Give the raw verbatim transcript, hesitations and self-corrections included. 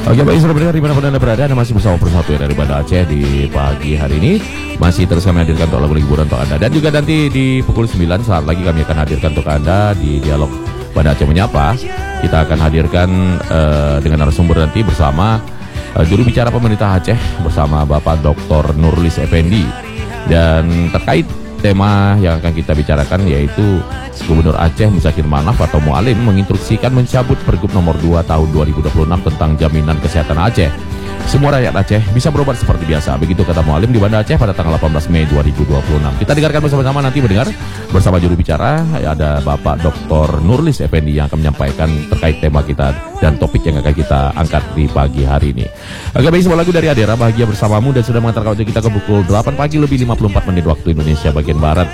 Oke baik, saudara pendengar dimanapun Anda berada, Anda masih bersama Persatu dari Banda Aceh di pagi hari ini. Masih terus kami hadirkan untuk lagu hiburan untuk Anda. Dan juga nanti di pukul sembilan saat lagi kami akan hadirkan untuk Anda di dialog Banda Aceh Menyapa. Kita akan hadirkan uh, dengan narasumber nanti bersama uh, juru bicara pemerintah Aceh bersama Bapak Doktor Nurlis Effendi. Dan terkait tema yang akan kita bicarakan yaitu Gubernur Aceh Muzakir Manaf atau Mualim menginstruksikan mencabut Pergub nomor dua tahun dua ribu dua puluh enam tentang jaminan kesehatan Aceh. Semua rakyat Aceh bisa berobat seperti biasa. Begitu kata Mualim di Banda Aceh pada tanggal delapan belas Mei dua ribu dua puluh enam. Kita dengarkan bersama-sama nanti mendengar bersama juru bicara ada Bapak Doktor Nurlis Effendi yang akan menyampaikan terkait tema kita dan topik yang akan kita angkat di pagi hari ini. Oke baik, sebuah lagu dari Adera Bahagia Bersamamu dan sudah mengantarkan waktu kita ke pukul delapan pagi lebih lima puluh empat menit waktu Indonesia bagian Barat.